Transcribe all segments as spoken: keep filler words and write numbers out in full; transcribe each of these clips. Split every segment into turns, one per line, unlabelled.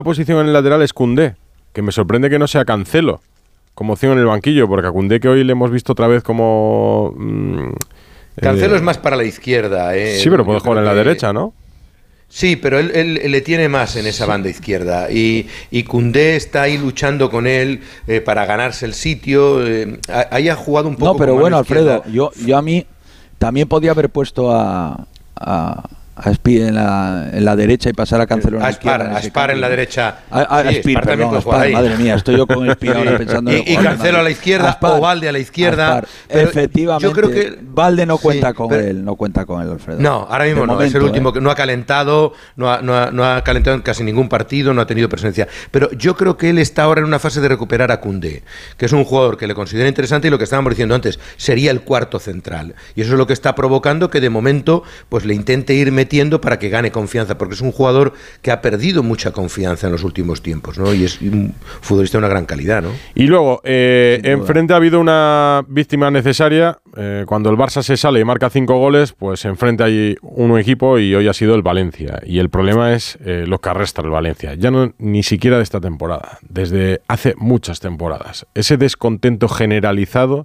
posición en el lateral es Koundé, que me sorprende que no sea Cancelo como opción en el banquillo, porque a Koundé, que hoy le hemos visto otra vez como... Mmm,
Cancelo
eh,
es más para la izquierda. Eh.
Sí, pero puede
Yo
jugar en la
que...
derecha, ¿no?
Sí, pero él, él, él le tiene más en esa banda izquierda. Y, y Koundé está ahí luchando con él eh, para ganarse el sitio. Eh, ahí ha jugado un poco.
No, pero
con
bueno,
izquierda.
Alfredo, yo, yo a mí también podía haber puesto a... a a Spar en la, en la derecha y pasar a Cancelo en la
a
izquierda.
Spar, a Spar en la derecha.
A, a,
sí,
Spar,
Spar
perdón, a Spar, madre mía, estoy yo con el Spar ahora pensando en
y,
el
y Cancelo a la izquierda, o Valde a la izquierda.
Pero efectivamente,
yo creo que
Valde no cuenta
sí,
con
pero,
él, no cuenta con él, Alfredo.
No, ahora mismo
de
no,
momento,
es el último
¿eh?
que no ha calentado, no ha, no, ha, no ha calentado en casi ningún partido, no ha tenido presencia. Pero yo creo que él está ahora en una fase de recuperar a Koundé, que es un jugador que le considera interesante, y lo que estábamos diciendo antes, sería el cuarto central. Y eso es lo que está provocando que de momento pues le intente ir metiendo para que gane confianza, porque es un jugador que ha perdido mucha confianza en los últimos tiempos, ¿no? Y es un futbolista de una gran calidad, ¿no?
Y luego, eh, enfrente ha habido una víctima necesaria. Eh, cuando el Barça se sale y marca cinco goles, pues enfrente hay un equipo, y hoy ha sido el Valencia. Y el problema es eh, lo que arrastra el Valencia. Ya no ni siquiera de esta temporada, desde hace muchas temporadas. Ese descontento generalizado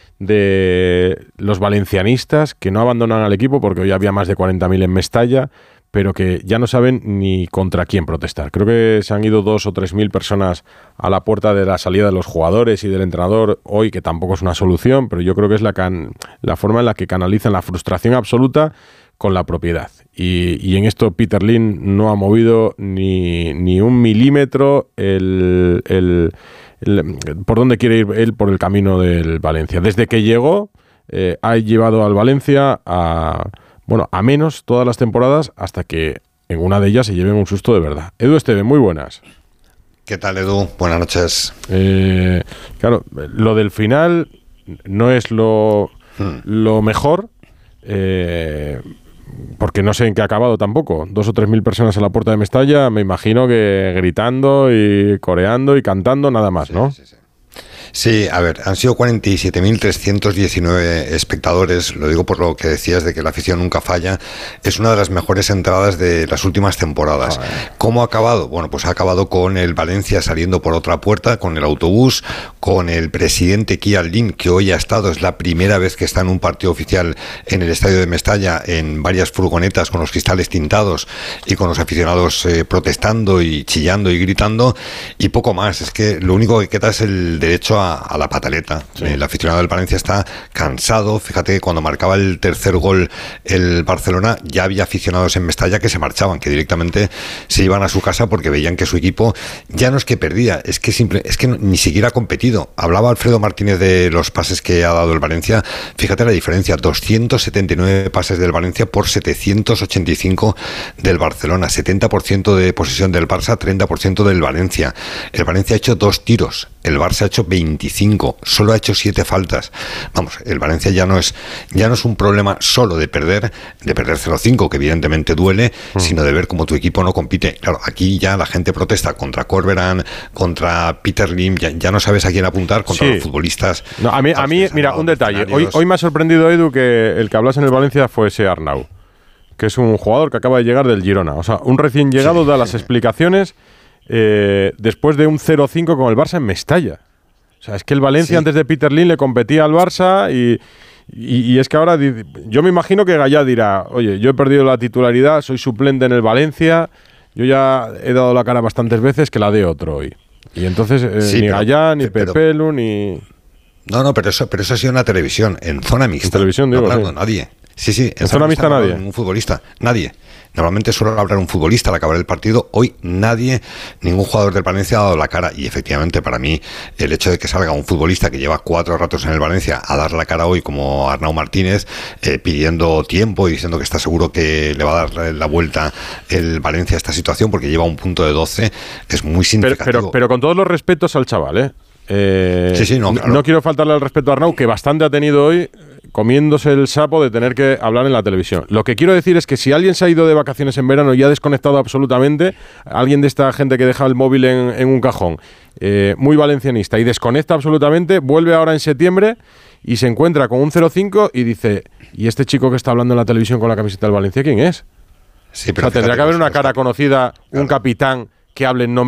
de los valencianistas que no abandonan al equipo, porque hoy había más de cuarenta mil en Mestalla, pero que ya no saben ni contra quién protestar. Creo que se han ido dos o tres mil personas a la puerta de la salida de los jugadores y del entrenador hoy, que tampoco es una solución, pero yo creo que es la, can, la forma en la que canalizan la frustración absoluta con la propiedad. Y, y en esto Peter Lim no ha movido ni, ni un milímetro el, el, el, por dónde quiere ir él por el camino del Valencia. Desde que llegó, eh, ha llevado al Valencia a... Bueno, a menos todas las temporadas, hasta que en una de ellas se lleven un susto de verdad. Edu Esteve, muy buenas.
¿Qué tal, Edu? Buenas noches.
Eh, claro, lo del final no es lo, hmm. lo mejor, eh, porque no sé en qué ha acabado tampoco. Dos o tres mil personas en la puerta de Mestalla, me imagino que gritando y coreando y cantando, nada más,
sí,
¿no?
Sí, sí. Sí, a ver, han sido cuarenta y siete mil trescientos diecinueve espectadores, lo digo por lo que decías de que la afición nunca falla, es una de las mejores entradas de las últimas temporadas. Joder. ¿Cómo ha acabado? Bueno, pues ha acabado con el Valencia saliendo por otra puerta, con el autobús, con el presidente Kial Lim, que hoy ha estado, es la primera vez que está en un partido oficial en el estadio de Mestalla, en varias furgonetas con los cristales tintados y con los aficionados eh, protestando y chillando y gritando, y poco más. Es que lo único que queda es el derecho a a la pataleta. Sí. El aficionado del Valencia está cansado. Fíjate que cuando marcaba el tercer gol el Barcelona, ya había aficionados en Mestalla que se marchaban, que directamente se iban a su casa porque veían que su equipo ya no es que perdía, es que simple, es que no, ni siquiera ha competido. Hablaba Alfredo Martínez de los pases que ha dado el Valencia. Fíjate la diferencia, doscientos setenta y nueve pases del Valencia por setecientos ochenta y cinco del Barcelona, setenta por ciento de posesión del Barça, treinta por ciento del Valencia. El Valencia ha hecho dos tiros, el Barça ha hecho veinticinco, solo ha hecho siete faltas. Vamos, el Valencia ya no es ya no es un problema solo de perder, de perder cero cinco, que evidentemente duele, mm. sino de ver cómo tu equipo no compite. Claro, aquí ya la gente protesta contra Corberán, contra Peter Lim, ya, ya no sabes a quién apuntar, contra sí. los futbolistas.
No, a mí, a mí mira, un detalle. Hoy, hoy me ha sorprendido, Edu, que el que hablase en el Valencia fuese Arnau, que es un jugador que acaba de llegar del Girona. O sea, un recién llegado sí. da las explicaciones eh, después de un cero cinco con el Barça en Mestalla. O sea, es que el Valencia sí. antes de Peter Lim le competía al Barça y, y, y es que ahora yo me imagino que Gallá dirá, oye, yo he perdido la titularidad, soy suplente en el Valencia, yo ya he dado la cara bastantes veces, que la dé otro hoy. Y entonces eh, sí, ni pero, Gallá, ni pero, Pepelu, ni...
No, no, pero eso, pero eso ha sido una televisión, en zona mixta.
En televisión, digo,
no, claro,
sí.
nadie. Sí, sí,
en, en zona mixta, mixta nadie.
Un futbolista, nadie. Normalmente suele hablar un futbolista al acabar el partido. Hoy nadie, ningún jugador del Valencia ha dado la cara. Y efectivamente, para mí, el hecho de que salga un futbolista que lleva cuatro ratos en el Valencia a dar la cara hoy, como Arnau Martínez, eh, pidiendo tiempo y diciendo que está seguro que le va a dar la vuelta el Valencia a esta situación, porque lleva un punto de doce, es muy significativo.
Pero, pero, pero con todos los respetos al chaval, ¿eh? Eh,
sí, sí, no, claro.
no quiero faltarle al respeto a Arnau, que bastante ha tenido hoy comiéndose el sapo de tener que hablar en la televisión. Lo que quiero decir es que si alguien se ha ido de vacaciones en verano y ha desconectado absolutamente, alguien de esta gente que deja el móvil en, en un cajón, eh, muy valencianista, y desconecta absolutamente, vuelve ahora en septiembre y se encuentra con un cero cinco y dice, ¿y este chico que está hablando en la televisión con la camiseta del Valencia, quién es?
Sí, pero
o sea, tendría que haber una cara
está...
conocida,
claro.
un capitán que hable en nombre